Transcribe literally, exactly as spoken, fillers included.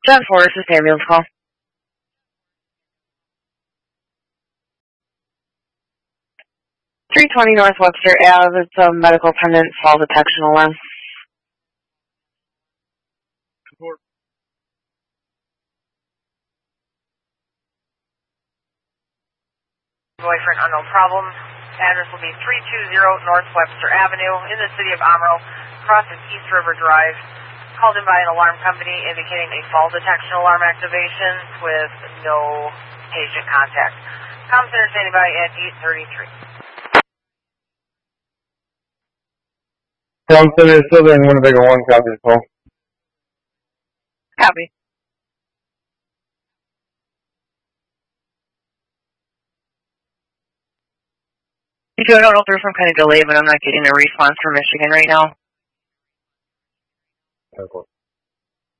John Forrest, this is ambulance call. three twenty North Webster Ave. It's a medical attendant fall detection alarm. Report. Boy for an unknown problem. Address will be three two zero North Webster Avenue in the city of Amarillo, crossing East River Drive. Called in by an alarm company indicating a fall detection alarm activation with no patient contact. Comm center standing by at eight thirty-three. Comm center is still there in Winnebago one, copy the call. Copy. I don't know if there's some kind of delay, but I'm not getting a response from Michigan right now. Okay.